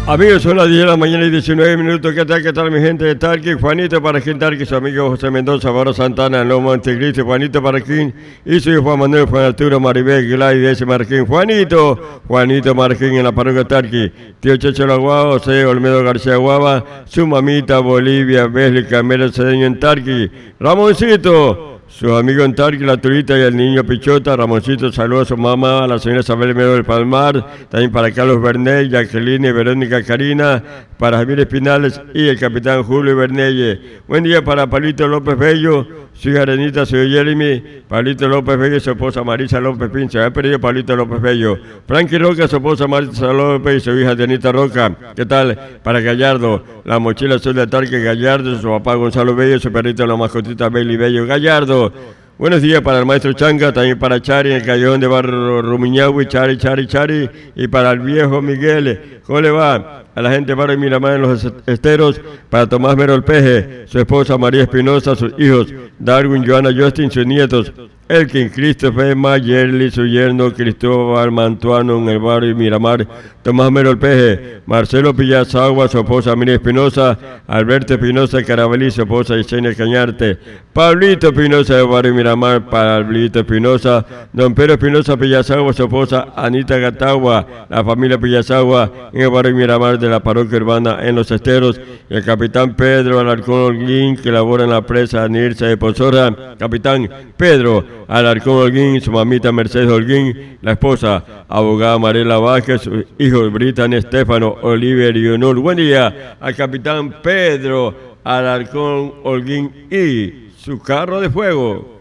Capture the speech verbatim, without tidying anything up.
Amigos, son las diez de la mañana y diecinueve minutos. ¿Qué tal, qué tal, mi gente de Tarqui? Juanito Paraquín Tarqui, su amigo José Mendoza, Barro Santana, Lomo Montecristo, Juanito Paraquín y su hijo Juan Manuel, Juan Arturo, Maribel, Gladys, ese Marquín. Juanito, Juanito Marquín en la parroquia Tarqui. Tío Checho Laguao, José Olmedo García Guava, su mamita Bolivia, Besli Camelo Cedeño en Tarqui. Ramoncito, su amigo en Tarqui, la turita y el niño Pichota. Ramoncito, saludos a su mamá, a la señora Isabel Medo del Palmar, también para Carlos Bernet, Jacqueline, Verónica Karina, para Javier Espinales y el capitán Julio Bernelle. Buen día para Palito López Bello, su hija Arenita, su Jeremy, Palito López Bello, su esposa Marisa López Pincha. Se ha perdido Palito López Bello. Frankie Roca, su esposa Marisa López y su hija Dianita Roca. ¿Qué tal? Para Gallardo, la mochila azul de Tarqui Gallardo, su papá Gonzalo Bello, su perrito la mascotita Bailey Bello Gallardo. Buenos días para el maestro Changa, también para Chari en el callejón de Barro Rumiñahui, Chari, Chari, Chari, y para el viejo Miguel. ¿Cómo le va? A la gente de Barrio Miramar en los Esteros, para Tomás Merol Peje, su esposa María Espinosa, sus hijos Darwin, Joana, Justin, sus nietos Elkin, Christopher, Mayerly, su yerno Cristóbal Mantuano en el Barrio Miramar, Tomás Merol Peje, Marcelo Pillazagua, su esposa María Espinosa, Alberto Espinosa Carabelí, su esposa Yesenia Cañarte, Pablito Espinosa de Barrio Miramar, Pablito Espinosa, don Pedro Espinosa Pillazagua, su esposa Anita Gatagua, la familia Pillazagua en el Barrio Miramar de la parroquia urbana en Los Esteros, y el capitán Pedro Alarcón Holguín, que labora en la presa Nirsa de Pozora. Capitán Pedro Alarcón Holguín, su mamita Mercedes Holguín, la esposa abogada Mariela Vázquez, sus hijos Britan, Estefano, Oliver y Honor. Buen día al capitán Pedro Alarcón Holguín y su carro de fuego.